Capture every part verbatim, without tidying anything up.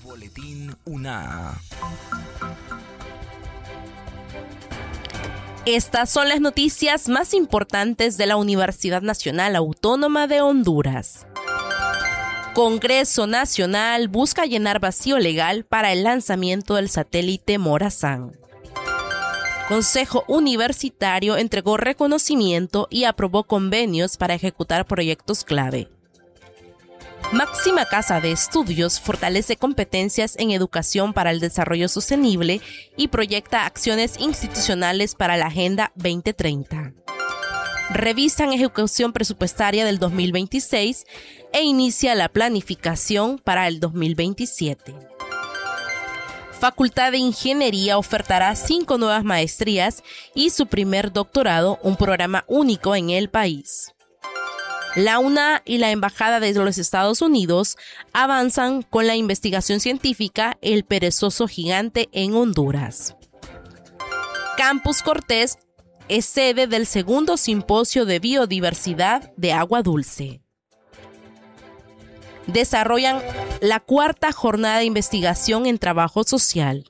Boletín UNA. Estas son las noticias más importantes de la Universidad Nacional Autónoma de Honduras. Congreso Nacional busca llenar vacío legal para el lanzamiento del satélite Morazán. Consejo Universitario entregó reconocimiento y aprobó convenios para ejecutar proyectos clave. Máxima Casa de Estudios fortalece competencias en educación para el desarrollo sostenible y proyecta acciones institucionales para la Agenda veinte treinta. Revisan ejecución presupuestaria del dos mil veintiséis e inicia la planificación para el dos mil veintisiete. Facultad de Ingeniería ofertará cinco nuevas maestrías y su primer doctorado, un programa único en el país. La UNA y la Embajada de los Estados Unidos avanzan con la investigación científica El perezoso gigante en Honduras. Campus Cortés es sede del segundo simposio de biodiversidad de agua dulce. Desarrollan la cuarta jornada de investigación en trabajo social.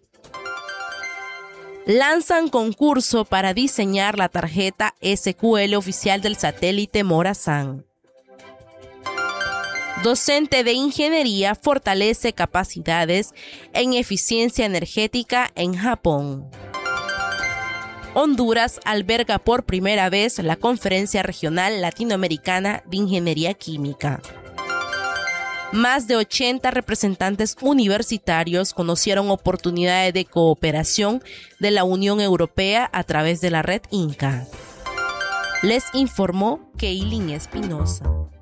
Lanzan concurso para diseñar la tarjeta S Q L oficial del satélite Morazán. Docente de ingeniería fortalece capacidades en eficiencia energética en Japón. Honduras alberga por primera vez la Conferencia Regional Latinoamericana de Ingeniería Química. Más de ochenta representantes universitarios conocieron oportunidades de cooperación de la Unión Europea a través de la red Inca. Les informó Keilin Espinosa.